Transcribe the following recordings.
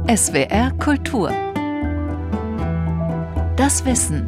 SWR Kultur. Das Wissen.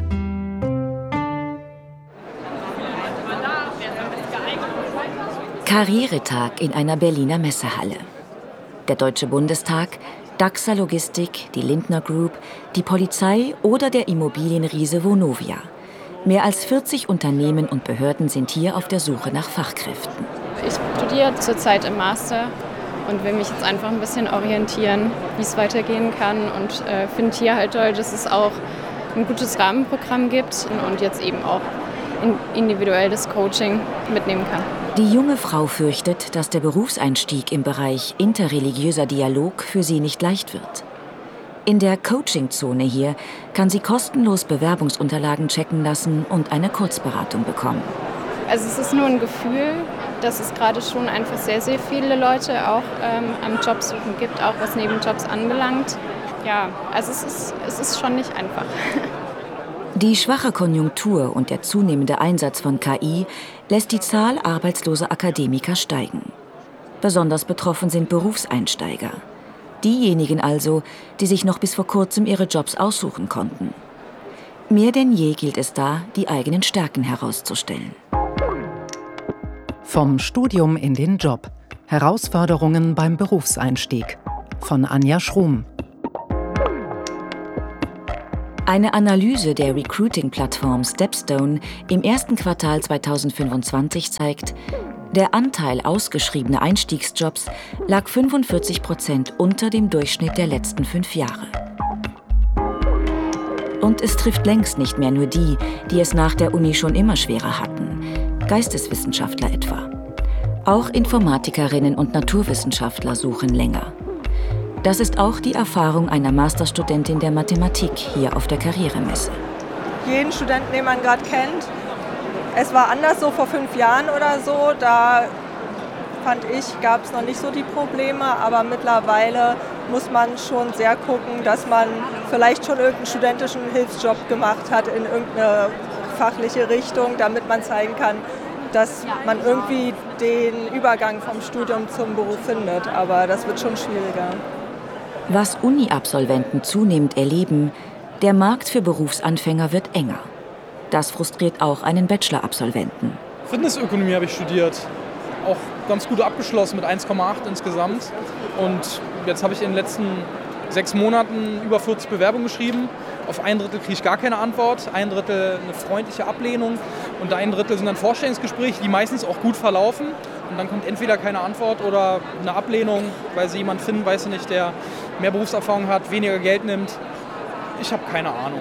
Karrieretag in einer Berliner Messehalle. Der Deutsche Bundestag, Dachser Logistik, die Lindner Group, die Polizei oder der Immobilienriese Vonovia. Mehr als 40 Unternehmen und Behörden sind hier auf der Suche nach Fachkräften. Ich studiere zurzeit im Master und will mich jetzt einfach ein bisschen orientieren, wie es weitergehen kann. Und finde hier halt toll, dass es auch ein gutes Rahmenprogramm gibt und jetzt eben auch individuelles Coaching mitnehmen kann. Die junge Frau fürchtet, dass der Berufseinstieg im Bereich interreligiöser Dialog für sie nicht leicht wird. In der Coaching-Zone hier kann sie kostenlos Bewerbungsunterlagen checken lassen und eine Kurzberatung bekommen. Also es ist nur ein Gefühl, dass es gerade schon einfach sehr, sehr viele Leute auch am Jobsuchen gibt, auch was Nebenjobs anbelangt. Ja, also es ist schon nicht einfach. Die schwache Konjunktur und der zunehmende Einsatz von KI lässt die Zahl arbeitsloser Akademiker steigen. Besonders betroffen sind Berufseinsteiger. Diejenigen also, die sich noch bis vor kurzem ihre Jobs aussuchen konnten. Mehr denn je gilt es da, die eigenen Stärken herauszustellen. Vom Studium in den Job. Herausforderungen beim Berufseinstieg. Von Anja Schrum. Eine Analyse der Recruiting-Plattform Stepstone im ersten Quartal 2025 zeigt, der Anteil ausgeschriebener Einstiegsjobs lag 45% unter dem Durchschnitt der letzten 5 Jahre. Und es trifft längst nicht mehr nur die, die es nach der Uni schon immer schwerer hatten, Geisteswissenschaftler etwa. Auch Informatikerinnen und Naturwissenschaftler suchen länger. Das ist auch die Erfahrung einer Masterstudentin der Mathematik hier auf der Karrieremesse. Jeden Studenten, den man gerade kennt. Es war anders so vor 5 Jahren oder so. Da fand ich, gab es noch nicht so die Probleme. Aber mittlerweile muss man schon sehr gucken, dass man vielleicht schon irgendeinen studentischen Hilfsjob gemacht hat in irgendeine fachliche Richtung, damit man zeigen kann, dass man irgendwie den Übergang vom Studium zum Beruf findet. Aber das wird schon schwieriger. Was Uni-Absolventen zunehmend erleben, der Markt für Berufsanfänger wird enger. Das frustriert auch einen Bachelor-Absolventen. Fitnessökonomie habe ich studiert, auch ganz gut abgeschlossen mit 1,8 insgesamt. Und jetzt habe ich in den letzten 6 Monaten über 40 Bewerbungen geschrieben. Auf 1/3 kriege ich gar keine Antwort, 1/3 eine freundliche Ablehnung und 1/3 sind dann Vorstellungsgespräche, die meistens auch gut verlaufen. Und dann kommt entweder keine Antwort oder eine Ablehnung, weil sie jemanden finden, weiß ich nicht, der mehr Berufserfahrung hat, weniger Geld nimmt. Ich habe keine Ahnung.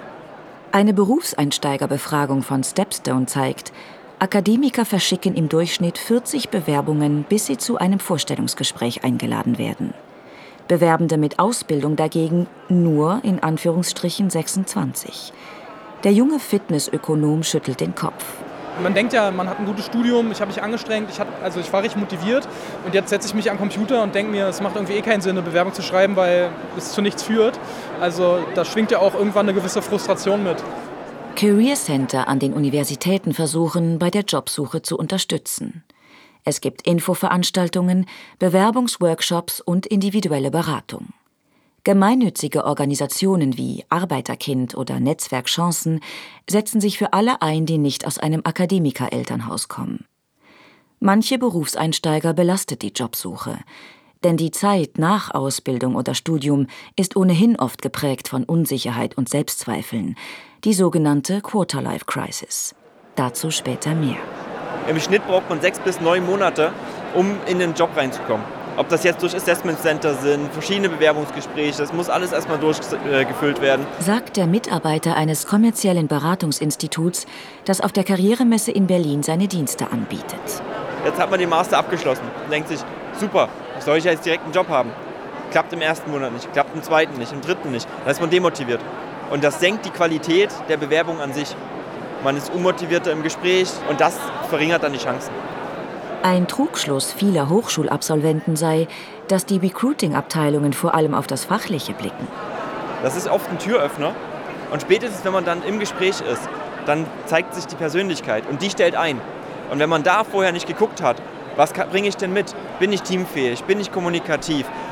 Eine Berufseinsteigerbefragung von Stepstone zeigt, Akademiker verschicken im Durchschnitt 40 Bewerbungen, bis sie zu einem Vorstellungsgespräch eingeladen werden. Bewerbende mit Ausbildung dagegen nur in Anführungsstrichen 26. Der junge Fitnessökonom schüttelt den Kopf. Man denkt ja, man hat ein gutes Studium, ich habe mich angestrengt, ich war richtig motiviert und jetzt setze ich mich an den Computer und denke mir, es macht irgendwie keinen Sinn, eine Bewerbung zu schreiben, weil es zu nichts führt. Also da schwingt ja auch irgendwann eine gewisse Frustration mit. Career Center an den Universitäten versuchen, bei der Jobsuche zu unterstützen. Es gibt Infoveranstaltungen, Bewerbungsworkshops und individuelle Beratung. Gemeinnützige Organisationen wie Arbeiterkind oder Netzwerk Chancen setzen sich für alle ein, die nicht aus einem Akademiker-Elternhaus kommen. Manche Berufseinsteiger belastet die Jobsuche, denn die Zeit nach Ausbildung oder Studium ist ohnehin oft geprägt von Unsicherheit und Selbstzweifeln, die sogenannte Quarter-Life-Crisis. Dazu später mehr. Im Schnitt braucht man 6 bis 9 Monate, um in den Job reinzukommen. Ob das jetzt durch Assessment Center sind, verschiedene Bewerbungsgespräche, das muss alles erstmal durchgefüllt werden. Sagt der Mitarbeiter eines kommerziellen Beratungsinstituts, das auf der Karrieremesse in Berlin seine Dienste anbietet. Jetzt hat man den Master abgeschlossen und denkt sich, super, soll ich jetzt direkt einen Job haben? Klappt im ersten Monat nicht, klappt im zweiten nicht, im dritten nicht. Da ist man demotiviert. Und das senkt die Qualität der Bewerbung an sich. Man ist unmotivierter im Gespräch und das verringert dann die Chancen. Ein Trugschluss vieler Hochschulabsolventen sei, dass die Recruiting-Abteilungen vor allem auf das Fachliche blicken. Das ist oft ein Türöffner und spätestens, wenn man dann im Gespräch ist, dann zeigt sich die Persönlichkeit und die stellt ein. Und wenn man da vorher nicht geguckt hat, was bringe ich denn mit? Bin ich teamfähig? Bin ich kommunikativ?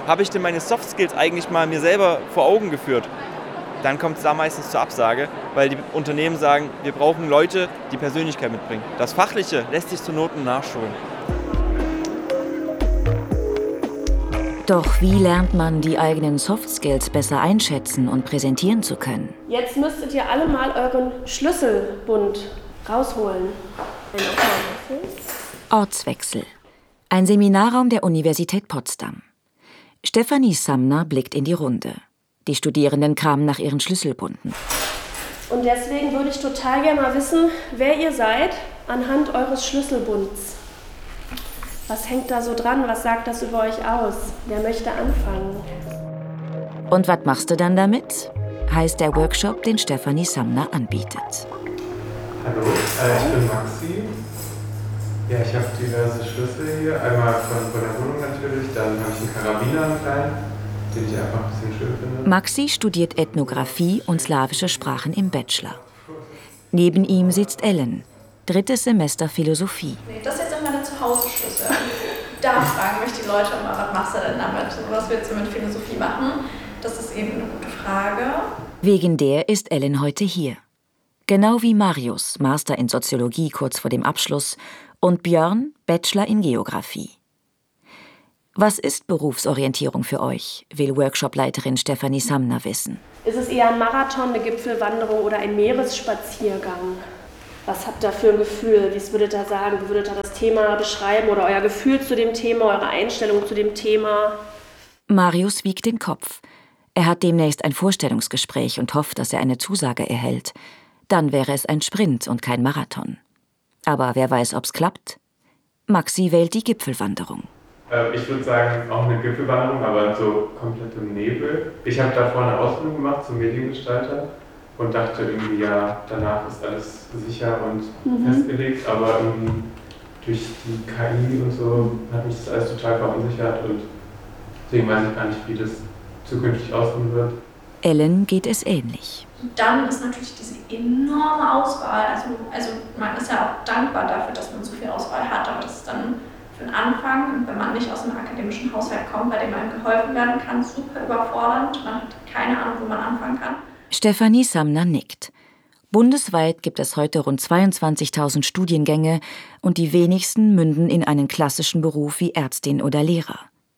habe ich denn meine Soft Skills eigentlich mal mir selber vor Augen geführt? Dann kommt es da meistens zur Absage, weil die Unternehmen sagen, wir brauchen Leute, die Persönlichkeit mitbringen. Das Fachliche lässt sich zur Not nachschulen. Doch wie lernt man, die eigenen Soft Skills besser einschätzen und präsentieren zu können? Jetzt müsstet ihr alle mal euren Schlüsselbund rausholen. Ortswechsel. Ein Seminarraum der Universität Potsdam. Stefanie Samner blickt in die Runde. Die Studierenden kramen nach ihren Schlüsselbunden. Und deswegen würde ich total gerne mal wissen, wer ihr seid anhand eures Schlüsselbunds. Was hängt da so dran? Was sagt das über euch aus? Wer möchte anfangen? Und was machst du dann damit? Heißt der Workshop, den Stefanie Samner anbietet. Hallo, ich bin Maxi. Ja, ich habe diverse Schlüssel hier. Einmal von der Wohnung natürlich, dann habe ich einen Karabiner, einen kleinen, den ich einfach ein bisschen schön finde. Maxi studiert Ethnographie und slawische Sprachen im Bachelor. Neben ihm sitzt Ellen, 3. Semester Philosophie. Das ist jetzt meine Zuhause-Schlüssel. Da fragen mich die Leute immer, was machst du denn damit? Was willst du mit Philosophie machen? Das ist eben eine gute Frage. Wegen der ist Ellen heute hier. Genau wie Marius, Master in Soziologie kurz vor dem Abschluss, und Björn, Bachelor in Geographie. Was ist Berufsorientierung für euch, will Workshopleiterin Stefanie Samner wissen. Ist es eher ein Marathon, eine Gipfelwanderung oder ein Meeresspaziergang? Was habt ihr für ein Gefühl? Wie würdet ihr sagen? Wie würdet ihr das Thema beschreiben oder euer Gefühl zu dem Thema, eure Einstellung zu dem Thema? Marius wiegt den Kopf. Er hat demnächst ein Vorstellungsgespräch und hofft, dass er eine Zusage erhält. Dann wäre es ein Sprint und kein Marathon. Aber wer weiß, ob's klappt? Maxi wählt die Gipfelwanderung. Ich würde sagen, auch eine Gipfelwanderung, aber so komplett im Nebel. Ich habe davor eine Ausbildung gemacht zum Mediengestalter und dachte irgendwie, ja, danach ist alles sicher und festgelegt, aber irgendwie durch die KI und so hat mich das alles total verunsichert und deswegen weiß ich gar nicht, wie das zukünftig aussehen wird. Ellen geht es ähnlich. Dann ist natürlich diese enorme Auswahl, also man ist ja auch dankbar dafür, dass man so viel Auswahl hat, aber das ist dann für den Anfang, wenn man nicht aus einem akademischen Haushalt kommt, bei dem einem geholfen werden kann, super überfordernd, man hat keine Ahnung, wo man anfangen kann. Stefanie Samner nickt. Bundesweit gibt es heute rund 22.000 Studiengänge und die wenigsten münden in einen klassischen Beruf wie Ärztin oder Lehrer.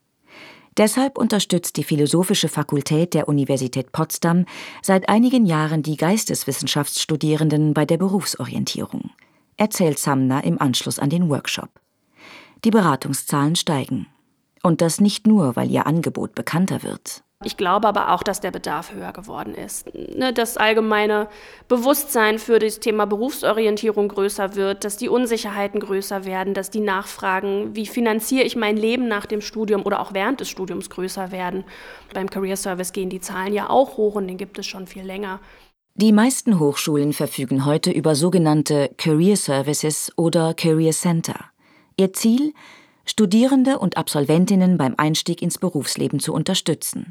Deshalb unterstützt die Philosophische Fakultät der Universität Potsdam seit einigen Jahren die Geisteswissenschaftsstudierenden bei der Berufsorientierung, erzählt Samner im Anschluss an den Workshop. Die Beratungszahlen steigen. Und das nicht nur, weil ihr Angebot bekannter wird. Ich glaube aber auch, dass der Bedarf höher geworden ist. Das allgemeine Bewusstsein für das Thema Berufsorientierung größer wird, dass die Unsicherheiten größer werden, dass die Nachfragen, wie finanziere ich mein Leben nach dem Studium oder auch während des Studiums größer werden. Beim Career Service gehen die Zahlen ja auch hoch und den gibt es schon viel länger. Die meisten Hochschulen verfügen heute über sogenannte Career Services oder Career Center. Ihr Ziel? Studierende und Absolventinnen beim Einstieg ins Berufsleben zu unterstützen.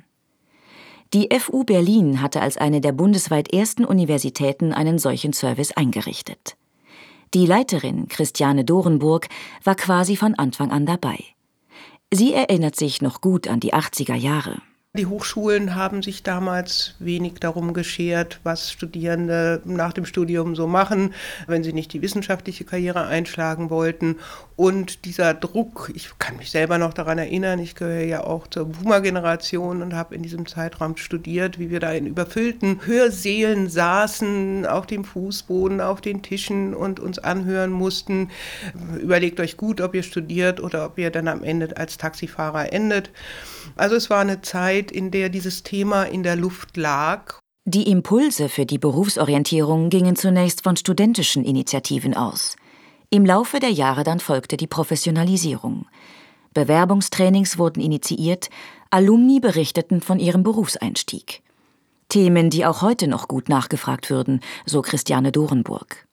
Die FU Berlin hatte als eine der bundesweit ersten Universitäten einen solchen Service eingerichtet. Die Leiterin, Christiane Dorenburg, war quasi von Anfang an dabei. Sie erinnert sich noch gut an die 80er Jahre. Die Hochschulen haben sich damals wenig darum geschert, was Studierende nach dem Studium so machen, wenn sie nicht die wissenschaftliche Karriere einschlagen wollten. Und dieser Druck, ich kann mich selber noch daran erinnern, ich gehöre ja auch zur Boomer-Generation und habe in diesem Zeitraum studiert, wie wir da in überfüllten Hörsälen saßen, auf dem Fußboden, auf den Tischen und uns anhören mussten. Überlegt euch gut, ob ihr studiert oder ob ihr dann am Ende als Taxifahrer endet. Also es war eine Zeit, in der dieses Thema in der Luft lag. Die Impulse für die Berufsorientierung gingen zunächst von studentischen Initiativen aus. Im Laufe der Jahre dann folgte die Professionalisierung. Bewerbungstrainings wurden initiiert, Alumni berichteten von ihrem Berufseinstieg. Themen, die auch heute noch gut nachgefragt würden, so Christiane Dorenburg.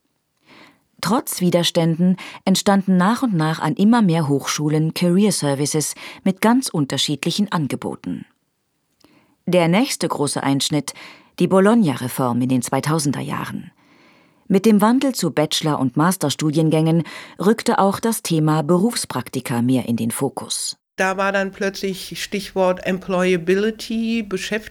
Trotz Widerständen entstanden nach und nach an immer mehr Hochschulen Career Services mit ganz unterschiedlichen Angeboten. Der nächste große Einschnitt, die Bologna-Reform in den 2000er Jahren. Mit dem Wandel zu Bachelor- und Masterstudiengängen rückte auch das Thema Berufspraktika mehr in den Fokus. Da war dann plötzlich Stichwort Employability,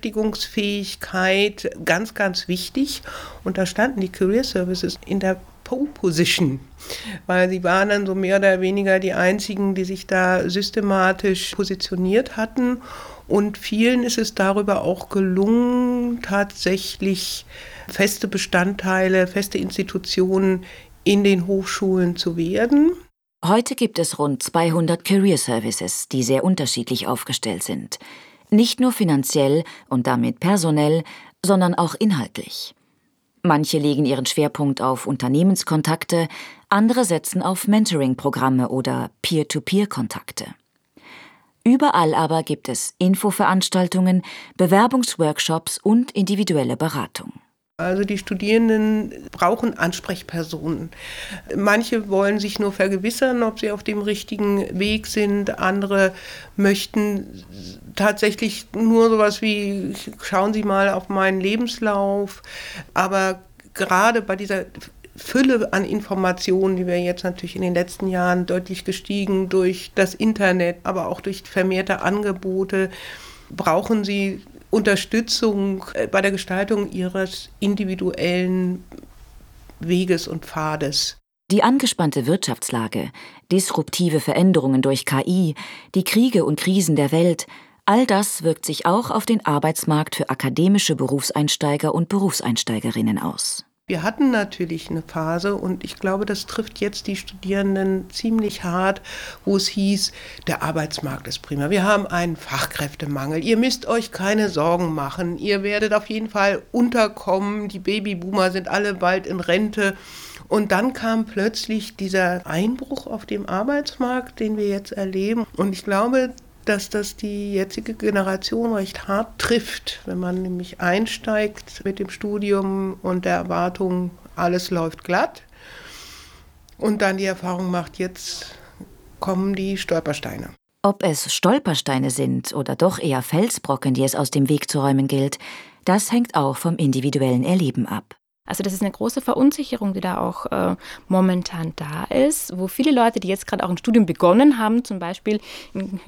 Beschäftigungsfähigkeit, ganz, ganz wichtig. Und da standen die Career Services in der Pole Position, weil sie waren dann so mehr oder weniger die einzigen, die sich da systematisch positioniert hatten. Und vielen ist es darüber auch gelungen, tatsächlich feste Bestandteile, feste Institutionen in den Hochschulen zu werden. Heute gibt es rund 200 Career Services, die sehr unterschiedlich aufgestellt sind. Nicht nur finanziell und damit personell, sondern auch inhaltlich. Manche legen ihren Schwerpunkt auf Unternehmenskontakte, andere setzen auf Mentoring-Programme oder Peer-to-Peer-Kontakte. Überall aber gibt es Infoveranstaltungen, Bewerbungsworkshops und individuelle Beratung. Also die Studierenden brauchen Ansprechpersonen. Manche wollen sich nur vergewissern, ob sie auf dem richtigen Weg sind. Andere möchten tatsächlich nur sowas wie, schauen Sie mal auf meinen Lebenslauf. Aber gerade bei dieser Fülle an Informationen, die wir jetzt natürlich in den letzten Jahren deutlich gestiegen durch das Internet, aber auch durch vermehrte Angebote, brauchen sie Unterstützung bei der Gestaltung ihres individuellen Weges und Pfades. Die angespannte Wirtschaftslage, disruptive Veränderungen durch KI, die Kriege und Krisen der Welt, all das wirkt sich auch auf den Arbeitsmarkt für akademische Berufseinsteiger und Berufseinsteigerinnen aus. Wir hatten natürlich eine Phase, und ich glaube, das trifft jetzt die Studierenden ziemlich hart, wo es hieß, der Arbeitsmarkt ist prima. Wir haben einen Fachkräftemangel. Ihr müsst euch keine Sorgen machen. Ihr werdet auf jeden Fall unterkommen. Die Babyboomer sind alle bald in Rente. Und dann kam plötzlich dieser Einbruch auf dem Arbeitsmarkt, den wir jetzt erleben. Und ich glaube, dass das die jetzige Generation recht hart trifft, wenn man nämlich einsteigt mit dem Studium und der Erwartung, alles läuft glatt, und dann die Erfahrung macht, jetzt kommen die Stolpersteine. Ob es Stolpersteine sind oder doch eher Felsbrocken, die es aus dem Weg zu räumen gilt, das hängt auch vom individuellen Erleben ab. Also das ist eine große Verunsicherung, die da auch momentan da ist, wo viele Leute, die jetzt gerade auch ein Studium begonnen haben, zum Beispiel in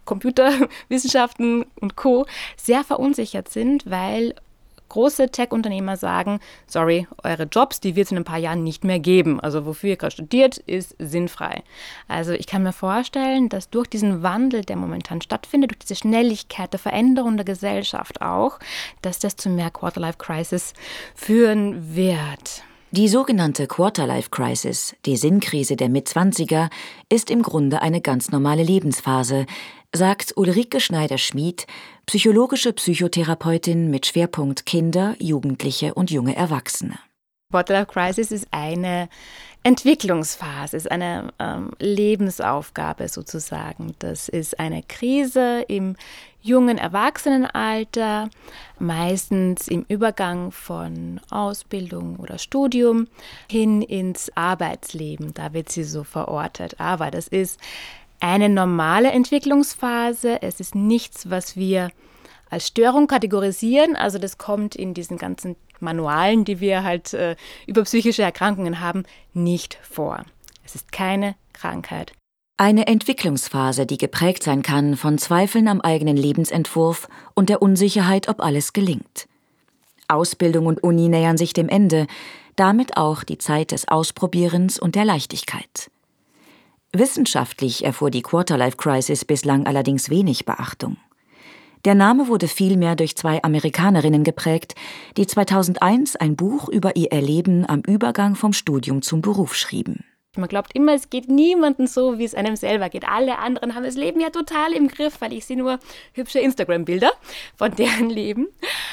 Computerwissenschaften und Co., sehr verunsichert sind, weil große Tech-Unternehmer sagen, sorry, eure Jobs, die wird es in ein paar Jahren nicht mehr geben. Also wofür ihr gerade studiert, ist sinnfrei. Also ich kann mir vorstellen, dass durch diesen Wandel, der momentan stattfindet, durch diese Schnelligkeit der Veränderung der Gesellschaft auch, dass das zu mehr Quarter-Life-Crisis führen wird. Die sogenannte Quarter-Life-Crisis, die Sinnkrise der Mitzwanziger, ist im Grunde eine ganz normale Lebensphase, sagt Ulrike Schneider-Schmid, psychologische Psychotherapeutin mit Schwerpunkt Kinder, Jugendliche und junge Erwachsene. Quarter-Life-Crisis ist eine Entwicklungsphase, ist eine Lebensaufgabe sozusagen. Das ist eine Krise im jungen Erwachsenenalter, meistens im Übergang von Ausbildung oder Studium hin ins Arbeitsleben. Da wird sie so verortet. Aber das ist eine normale Entwicklungsphase. Es ist nichts, was wir als Störung kategorisieren. Also das kommt in diesen ganzen Manualen, die wir halt über psychische Erkrankungen haben, nicht vor. Es ist keine Krankheit. Eine Entwicklungsphase, die geprägt sein kann von Zweifeln am eigenen Lebensentwurf und der Unsicherheit, ob alles gelingt. Ausbildung und Uni nähern sich dem Ende, damit auch die Zeit des Ausprobierens und der Leichtigkeit. Wissenschaftlich erfuhr die Quarter-Life-Crisis bislang allerdings wenig Beachtung. Der Name wurde vielmehr durch 2 Amerikanerinnen geprägt, die 2001 ein Buch über ihr Erleben am Übergang vom Studium zum Beruf schrieben. Man glaubt immer, es geht niemandem so, wie es einem selber geht. Alle anderen haben das Leben ja total im Griff, weil ich sehe nur hübsche Instagram-Bilder von deren Leben.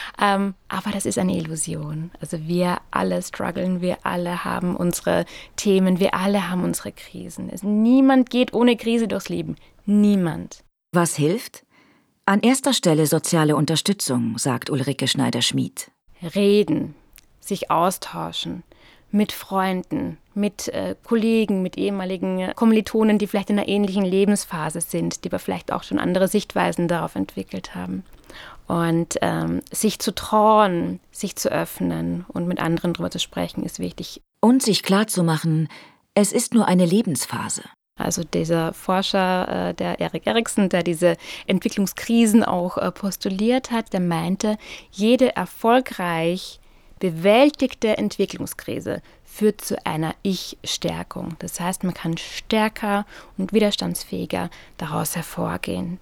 Aber das ist eine Illusion. Also wir alle strugglen, wir alle haben unsere Themen, wir alle haben unsere Krisen. Niemand geht ohne Krise durchs Leben. Niemand. Was hilft? An erster Stelle soziale Unterstützung, sagt Ulrike Schneider-Schmid. Reden, sich austauschen. Mit Freunden, mit Kollegen, mit ehemaligen Kommilitonen, die vielleicht in einer ähnlichen Lebensphase sind, die aber vielleicht auch schon andere Sichtweisen darauf entwickelt haben. Und sich zu trauen, sich zu öffnen und mit anderen darüber zu sprechen, ist wichtig. Und sich klarzumachen, es ist nur eine Lebensphase. Also dieser Forscher, der Erik Erikson, der diese Entwicklungskrisen auch postuliert hat, der meinte, jede erfolgreich bewältigte Entwicklungskrise führt zu einer Ich-Stärkung. Das heißt, man kann stärker und widerstandsfähiger daraus hervorgehen.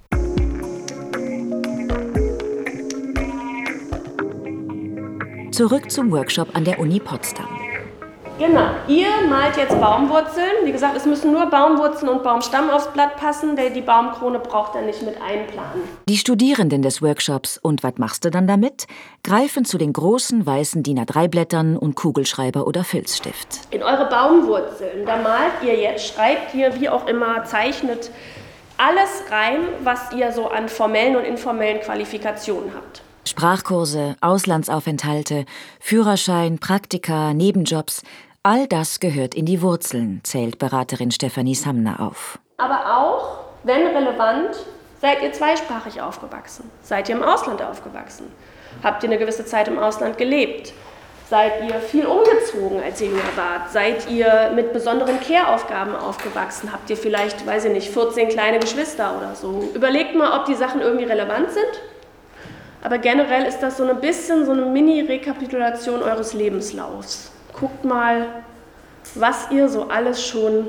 Zurück zum Workshop an der Uni Potsdam. Genau, ihr malt jetzt Baumwurzeln. Wie gesagt, es müssen nur Baumwurzeln und Baumstamm aufs Blatt passen, denn die Baumkrone braucht ihr nicht mit einplanen. Die Studierenden des Workshops „Und was machst du dann damit?" greifen zu den großen weißen DIN A3-Blättern und Kugelschreiber oder Filzstift. In eure Baumwurzeln, da malt ihr jetzt, schreibt ihr, wie auch immer, zeichnet alles rein, was ihr so an formellen und informellen Qualifikationen habt. Sprachkurse, Auslandsaufenthalte, Führerschein, Praktika, Nebenjobs, all das gehört in die Wurzeln, zählt Beraterin Stefanie Samner auf. Aber auch, wenn relevant, seid ihr zweisprachig aufgewachsen? Seid ihr im Ausland aufgewachsen? Habt ihr eine gewisse Zeit im Ausland gelebt? Seid ihr viel umgezogen, als ihr jünger wart? Seid ihr mit besonderen Care-Aufgaben aufgewachsen? Habt ihr vielleicht, 14 kleine Geschwister oder so? Überlegt mal, ob die Sachen irgendwie relevant sind. Aber generell ist das so ein bisschen so eine Mini-Rekapitulation eures Lebenslaufs. Guckt mal, was ihr so alles schon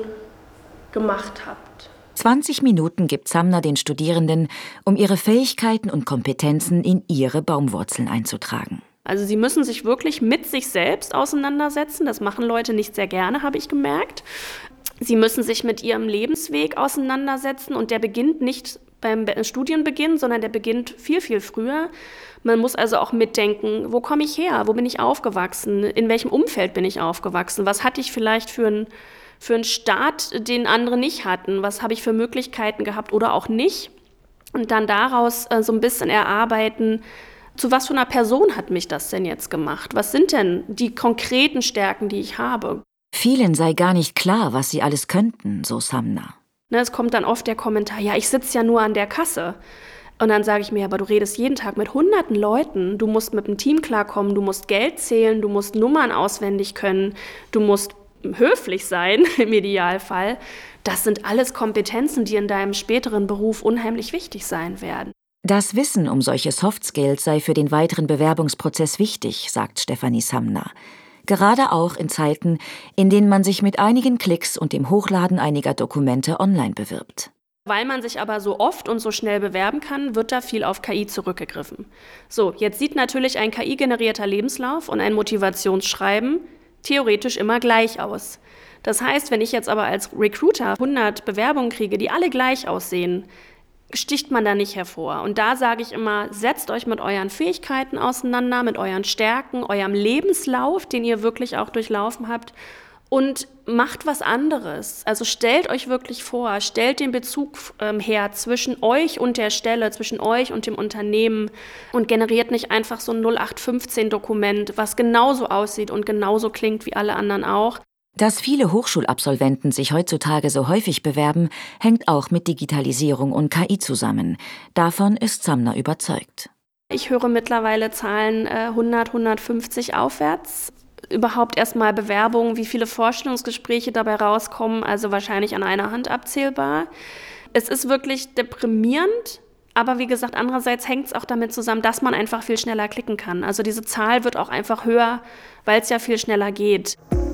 gemacht habt. 20 Minuten gibt Samner den Studierenden, um ihre Fähigkeiten und Kompetenzen in ihre Baumwurzeln einzutragen. Also sie müssen sich wirklich mit sich selbst auseinandersetzen. Das machen Leute nicht sehr gerne, habe ich gemerkt. Sie müssen sich mit ihrem Lebensweg auseinandersetzen und der beginnt nicht beim Studienbeginn, sondern der beginnt viel, viel früher. Man muss also auch mitdenken, wo komme ich her, wo bin ich aufgewachsen, in welchem Umfeld bin ich aufgewachsen, was hatte ich vielleicht für einen Start, den andere nicht hatten, was habe ich für Möglichkeiten gehabt oder auch nicht. Und dann daraus so ein bisschen erarbeiten, zu was für einer Person hat mich das denn jetzt gemacht? Was sind denn die konkreten Stärken, die ich habe? Vielen sei gar nicht klar, was sie alles könnten, so Samner. Es kommt dann oft der Kommentar, ja, ich sitze ja nur an der Kasse. Und dann sage ich mir, aber du redest jeden Tag mit hunderten Leuten, du musst mit dem Team klarkommen, du musst Geld zählen, du musst Nummern auswendig können, du musst höflich sein im Idealfall. Das sind alles Kompetenzen, die in deinem späteren Beruf unheimlich wichtig sein werden. Das Wissen um solche Soft Skills sei für den weiteren Bewerbungsprozess wichtig, sagt Stefanie Samner. Gerade auch in Zeiten, in denen man sich mit einigen Klicks und dem Hochladen einiger Dokumente online bewirbt. Weil man sich aber so oft und so schnell bewerben kann, wird da viel auf KI zurückgegriffen. So, jetzt sieht natürlich ein KI-generierter Lebenslauf und ein Motivationsschreiben theoretisch immer gleich aus. Das heißt, wenn ich jetzt aber als Recruiter 100 Bewerbungen kriege, die alle gleich aussehen, sticht man da nicht hervor. Und da sage ich immer, setzt euch mit euren Fähigkeiten auseinander, mit euren Stärken, eurem Lebenslauf, den ihr wirklich auch durchlaufen habt, und macht was anderes. Also stellt euch wirklich vor, stellt den Bezug her zwischen euch und der Stelle, zwischen euch und dem Unternehmen und generiert nicht einfach so ein 0815-Dokument, was genauso aussieht und genauso klingt wie alle anderen auch. Dass viele Hochschulabsolventen sich heutzutage so häufig bewerben, hängt auch mit Digitalisierung und KI zusammen. Davon ist Samner überzeugt. Ich höre mittlerweile Zahlen 100, 150 aufwärts. Überhaupt erstmal Bewerbungen, wie viele Vorstellungsgespräche dabei rauskommen, also wahrscheinlich an einer Hand abzählbar. Es ist wirklich deprimierend, aber wie gesagt, andererseits hängt es auch damit zusammen, dass man einfach viel schneller klicken kann. Also diese Zahl wird auch einfach höher, weil es ja viel schneller geht.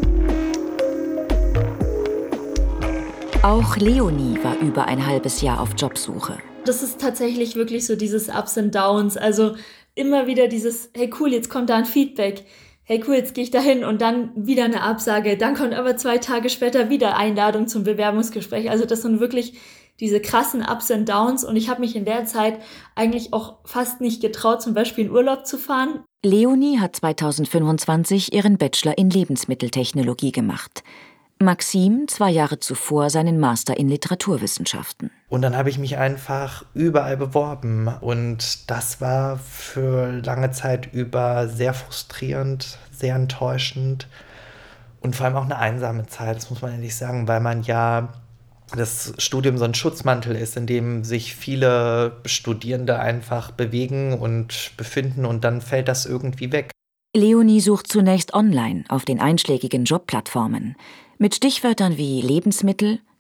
Auch Leonie war über ein halbes Jahr auf Jobsuche. Das ist tatsächlich wirklich so dieses Ups and Downs. Also immer wieder dieses, hey cool, jetzt kommt da ein Feedback. Hey cool, jetzt gehe ich da hin und dann wieder eine Absage. Dann kommt aber 2 Tage später wieder Einladung zum Bewerbungsgespräch. Also das sind wirklich diese krassen Ups and Downs. Und ich habe mich in der Zeit eigentlich auch fast nicht getraut, zum Beispiel in Urlaub zu fahren. Leonie hat 2025 ihren Bachelor in Lebensmitteltechnologie gemacht. Maxim 2 Jahre zuvor seinen Master in Literaturwissenschaften. Und dann habe ich mich einfach überall beworben. Und das war für lange Zeit über sehr frustrierend, sehr enttäuschend und vor allem auch eine einsame Zeit, das muss man ehrlich sagen, weil man ja das Studium so ein Schutzmantel ist, in dem sich viele Studierende einfach bewegen und befinden und dann fällt das irgendwie weg. Leonie sucht zunächst online auf den einschlägigen Jobplattformen. Mit Stichwörtern wie Lebensmittel,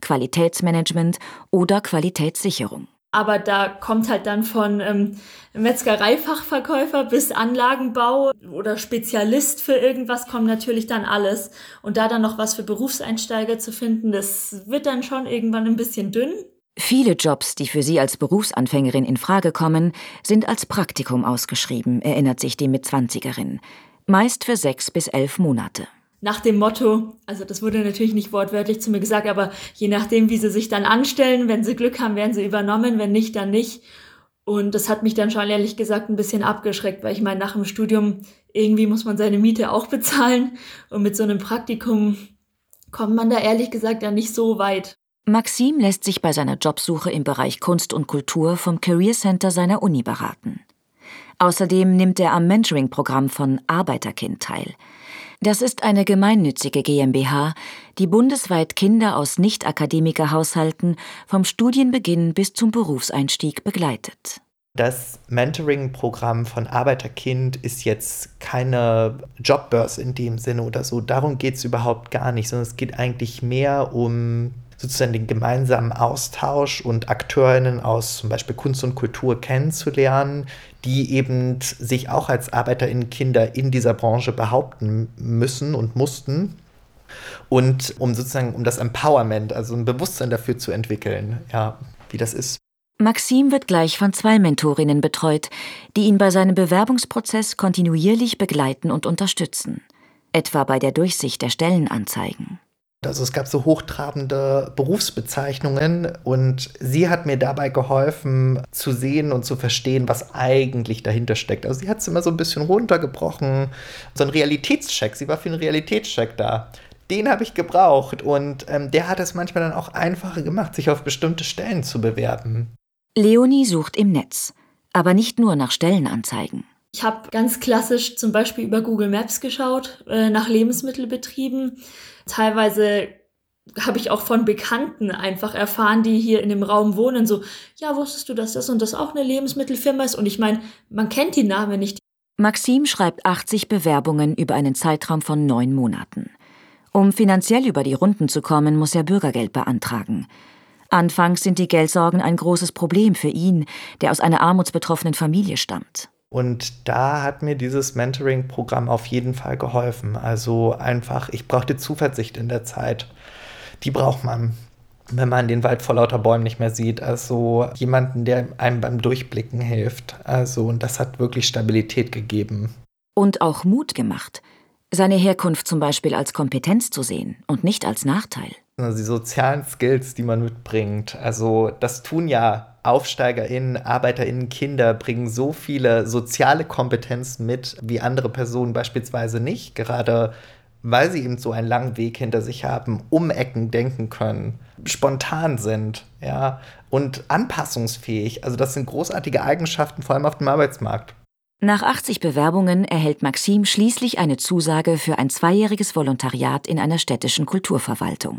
Qualitätsmanagement oder Qualitätssicherung. Aber da kommt halt dann von Metzgereifachverkäufer bis Anlagenbau oder Spezialist für irgendwas kommt natürlich dann alles. Und da dann noch was für Berufseinsteiger zu finden, das wird dann schon irgendwann ein bisschen dünn. Viele Jobs, die für sie als Berufsanfängerin in Frage kommen, sind als Praktikum ausgeschrieben, erinnert sich die Mitzwanzigerin. Meist für 6 bis 11 Monate. Nach dem Motto, also das wurde natürlich nicht wortwörtlich zu mir gesagt, aber je nachdem, wie sie sich dann anstellen, wenn sie Glück haben, werden sie übernommen, wenn nicht, dann nicht. Und das hat mich dann schon ehrlich gesagt ein bisschen abgeschreckt, weil ich meine, nach dem Studium irgendwie muss man seine Miete auch bezahlen und mit so einem Praktikum kommt man da ehrlich gesagt ja nicht so weit. Maxim lässt sich bei seiner Jobsuche im Bereich Kunst und Kultur vom Career Center seiner Uni beraten. Außerdem nimmt er am Mentoring-Programm von Arbeiterkind teil. Das ist eine gemeinnützige GmbH, die bundesweit Kinder aus Nicht-Akademiker-Haushalten vom Studienbeginn bis zum Berufseinstieg begleitet. Das Mentoring-Programm von Arbeiterkind ist jetzt keine Jobbörse in dem Sinne oder so. Darum geht es überhaupt gar nicht, sondern es geht eigentlich mehr um sozusagen den gemeinsamen Austausch und AkteurInnen aus zum Beispiel Kunst und Kultur kennenzulernen, die eben sich auch als ArbeiterInnen-Kinder in dieser Branche behaupten müssen und mussten. Und um das Empowerment, also ein Bewusstsein dafür zu entwickeln, ja, wie das ist. Maxim wird gleich von 2 Mentorinnen betreut, die ihn bei seinem Bewerbungsprozess kontinuierlich begleiten und unterstützen. Etwa bei der Durchsicht der Stellenanzeigen. Also es gab so hochtrabende Berufsbezeichnungen und sie hat mir dabei geholfen zu sehen und zu verstehen, was eigentlich dahinter steckt. Also sie hat es immer so ein bisschen runtergebrochen, so ein Realitätscheck, sie war für einen Realitätscheck da. Den habe ich gebraucht und der hat es manchmal dann auch einfacher gemacht, sich auf bestimmte Stellen zu bewerben. Leonie sucht im Netz, aber nicht nur nach Stellenanzeigen. Ich habe ganz klassisch zum Beispiel über Google Maps geschaut, nach Lebensmittelbetrieben. Teilweise habe ich auch von Bekannten einfach erfahren, die hier in dem Raum wohnen, so, ja, wusstest du, dass das und das auch eine Lebensmittelfirma ist? Und ich meine, man kennt die Namen nicht. Maxim schreibt 80 Bewerbungen über einen Zeitraum von 9 Monaten. Um finanziell über die Runden zu kommen, muss er Bürgergeld beantragen. Anfangs sind die Geldsorgen ein großes Problem für ihn, der aus einer armutsbetroffenen Familie stammt. Und da hat mir dieses Mentoring-Programm auf jeden Fall geholfen. Also einfach, ich brauchte Zuversicht in der Zeit. Die braucht man, wenn man den Wald vor lauter Bäumen nicht mehr sieht. Also jemanden, der einem beim Durchblicken hilft. Also, und das hat wirklich Stabilität gegeben. Und auch Mut gemacht, seine Herkunft zum Beispiel als Kompetenz zu sehen und nicht als Nachteil. Also die sozialen Skills, die man mitbringt, also das tun ja AufsteigerInnen, ArbeiterInnen, Kinder bringen so viele soziale Kompetenzen mit, wie andere Personen beispielsweise nicht, gerade weil sie eben so einen langen Weg hinter sich haben, um Ecken denken können, spontan sind, ja, und anpassungsfähig. Also das sind großartige Eigenschaften, vor allem auf dem Arbeitsmarkt. Nach 80 Bewerbungen erhält Maxim schließlich eine Zusage für ein 2-jähriges Volontariat in einer städtischen Kulturverwaltung.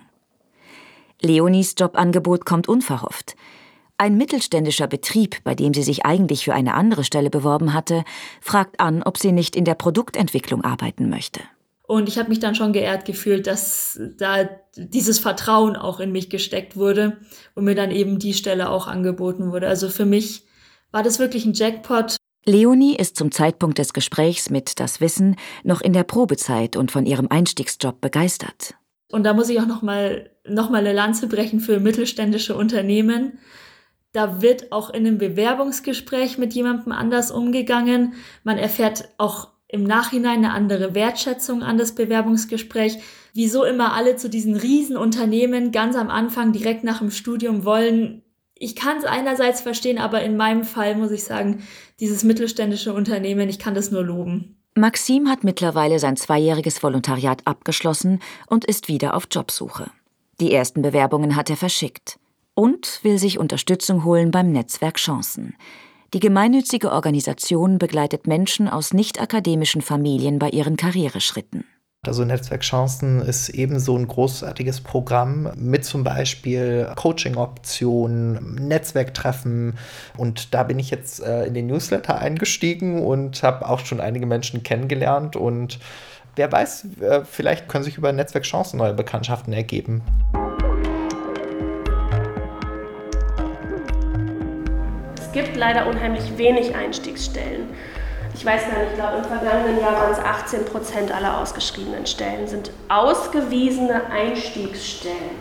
Leonies Jobangebot kommt unverhofft. Ein mittelständischer Betrieb, bei dem sie sich eigentlich für eine andere Stelle beworben hatte, fragt an, ob sie nicht in der Produktentwicklung arbeiten möchte. Und ich habe mich dann schon geehrt gefühlt, dass da dieses Vertrauen auch in mich gesteckt wurde und mir dann eben die Stelle auch angeboten wurde. Also für mich war das wirklich ein Jackpot. Leonie ist zum Zeitpunkt des Gesprächs mit Das Wissen noch in der Probezeit und von ihrem Einstiegsjob begeistert. Und da muss ich auch noch mal eine Lanze brechen für mittelständische Unternehmen. Da wird auch in einem Bewerbungsgespräch mit jemandem anders umgegangen. Man erfährt auch im Nachhinein eine andere Wertschätzung an das Bewerbungsgespräch. Wieso immer alle zu diesen Riesenunternehmen ganz am Anfang direkt nach dem Studium wollen, ich kann es einerseits verstehen, aber in meinem Fall muss ich sagen, dieses mittelständische Unternehmen, ich kann das nur loben. Maxim hat mittlerweile sein 2-jähriges Volontariat abgeschlossen und ist wieder auf Jobsuche. Die ersten Bewerbungen hat er verschickt und will sich Unterstützung holen beim Netzwerk Chancen. Die gemeinnützige Organisation begleitet Menschen aus nicht-akademischen Familien bei ihren Karriereschritten. Also Netzwerk Chancen ist ebenso ein großartiges Programm mit zum Beispiel Coaching-Optionen, Netzwerktreffen. Und da bin ich jetzt in den Newsletter eingestiegen und habe auch schon einige Menschen kennengelernt. Und wer weiß, vielleicht können sich über Netzwerk Chancen neue Bekanntschaften ergeben. gibt leider unheimlich wenig Einstiegsstellen. Ich weiß gar nicht, ich glaube im vergangenen Jahr waren es 18% aller ausgeschriebenen Stellen sind ausgewiesene Einstiegsstellen.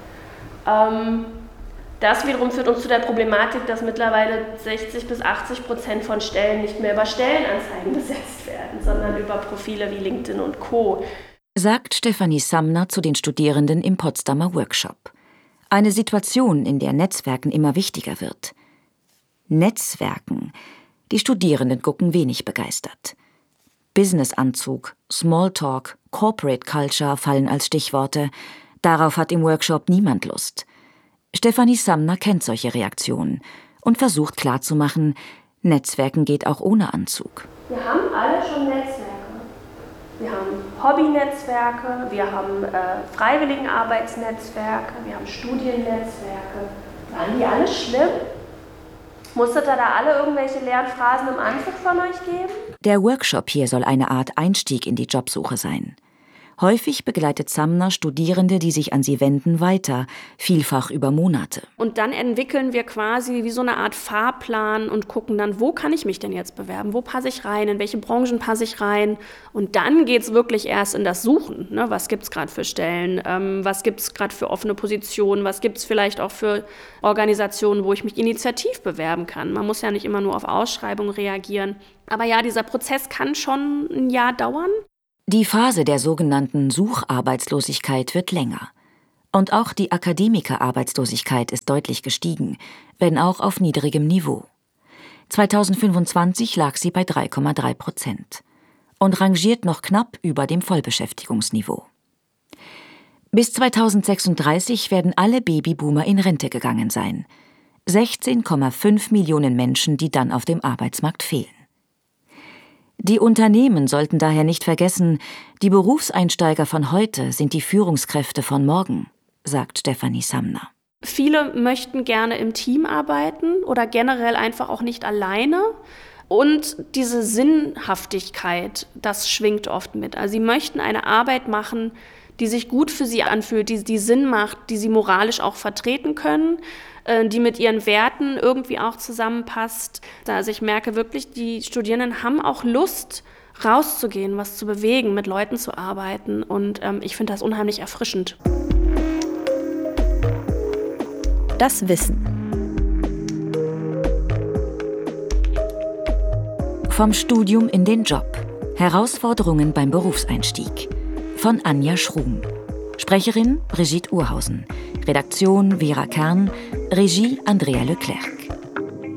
Das wiederum führt uns zu der Problematik, dass mittlerweile 60-80% von Stellen nicht mehr über Stellenanzeigen besetzt werden, sondern über Profile wie LinkedIn und Co. Sagt Stefanie Samner zu den Studierenden im Potsdamer Workshop. Eine Situation, in der Netzwerken immer wichtiger wird. Netzwerken. Die Studierenden gucken wenig begeistert. Businessanzug, Smalltalk, Corporate Culture fallen als Stichworte. Darauf hat im Workshop niemand Lust. Stefanie Samner kennt solche Reaktionen und versucht klarzumachen, Netzwerken geht auch ohne Anzug. Wir haben alle schon Netzwerke. Wir haben Hobbynetzwerke, wir haben Freiwilligenarbeitsnetzwerke, wir haben Studiennetzwerke. Waren die alle schlimm? Musstet ihr da alle irgendwelche leeren Phrasen im Anzug von euch geben? Der Workshop hier soll eine Art Einstieg in die Jobsuche sein. Häufig begleitet Samner Studierende, die sich an sie wenden, weiter, vielfach über Monate. Und dann entwickeln wir quasi wie so eine Art Fahrplan und gucken dann, wo kann ich mich denn jetzt bewerben, wo passe ich rein, in welche Branchen passe ich rein. Und dann geht es wirklich erst in das Suchen. Ne? Was gibt es gerade für Stellen, was gibt es gerade für offene Positionen, was gibt es vielleicht auch für Organisationen, wo ich mich initiativ bewerben kann. Man muss ja nicht immer nur auf Ausschreibungen reagieren. Aber ja, dieser Prozess kann schon ein Jahr dauern. Die Phase der sogenannten Sucharbeitslosigkeit wird länger. Und auch die Akademikerarbeitslosigkeit ist deutlich gestiegen, wenn auch auf niedrigem Niveau. 2025 lag sie bei 3,3% und rangiert noch knapp über dem Vollbeschäftigungsniveau. Bis 2036 werden alle Babyboomer in Rente gegangen sein. 16,5 Millionen Menschen, die dann auf dem Arbeitsmarkt fehlen. Die Unternehmen sollten daher nicht vergessen, die Berufseinsteiger von heute sind die Führungskräfte von morgen, sagt Stefanie Samner. Viele möchten gerne im Team arbeiten oder generell einfach auch nicht alleine. Und diese Sinnhaftigkeit, das schwingt oft mit. Also sie möchten eine Arbeit machen, die sich gut für sie anfühlt, die Sinn macht, die sie moralisch auch vertreten können, die mit ihren Werten irgendwie auch zusammenpasst. Also ich merke wirklich, die Studierenden haben auch Lust, rauszugehen, was zu bewegen, mit Leuten zu arbeiten. Und ich finde das unheimlich erfrischend. Das Wissen. Vom Studium in den Job. Herausforderungen beim Berufseinstieg. Von Anja Schrum. Sprecherin Brigitte Urhausen. Redaktion Vera Kern. Regie Andrea Leclerc.